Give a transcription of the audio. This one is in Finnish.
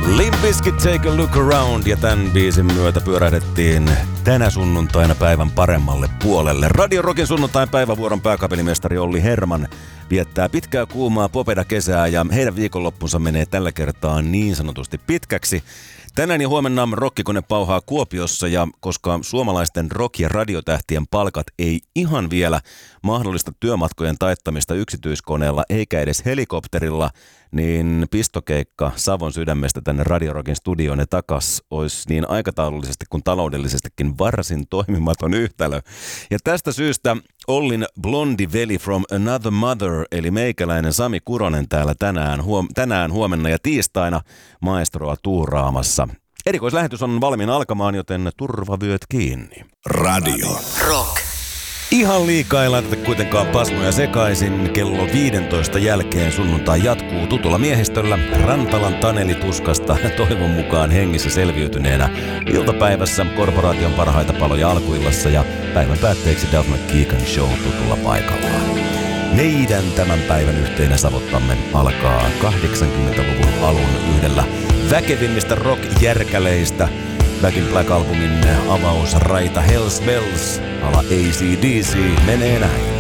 Limp Bizkit, Take a Look Around, ja tämän biisin myötä pyörähdettiin tänä sunnuntaina päivän paremmalle puolelle. Radio Rockin sunnuntain päivävuoron pääkapellimestari Olli Herman viettää pitkää kuumaa popeda kesää, ja heidän viikonloppunsa menee tällä kertaa niin sanotusti pitkäksi. Tänään ja huomenna rokkikone pauhaa Kuopiossa, ja koska suomalaisten rock- ja radiotähtien palkat ei ihan vielä mahdollista työmatkojen taittamista yksityiskoneella eikä edes helikopterilla, niin pistokeikka Savon sydämestä tänne Radio Rockin studioon ja takas olisi niin aikataulullisesti kuin taloudellisestikin varsin toimimaton yhtälö. Ja tästä syystä Ollin blondiveli from another mother, eli meikäläinen Sami Kuronen täällä tänään, huomenna ja tiistaina maestroa tuuraamassa. Erikoislähetys on valmiina alkamaan, joten turvavyöt kiinni. Radio Rock. Ihan liikaa ei laiteta kuitenkaan pasmoja sekaisin. Kello 15 jälkeen sunnuntai jatkuu tutulla miehistöllä. Rantalan Taneli tuskasta toivon mukaan hengissä selviytyneenä iltapäivässä korporaation parhaita paloja alkuillassa ja päivän päätteeksi Duff McKagan Show tutulla paikallaan. Meidän tämän päivän yhteinen savottamme alkaa 80-luvun alun yhdellä väkevimmistä rock-järkäleistä. Back in Black-albumin avausraita Hells Bells ala AC/DC menee näin.